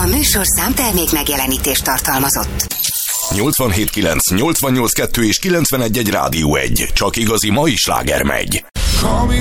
A műsor számtermék megjelenítést tartalmazott. 87.9, 88.2 és 91.1 Rádió 1. Csak igazi mai sláger megy. Call me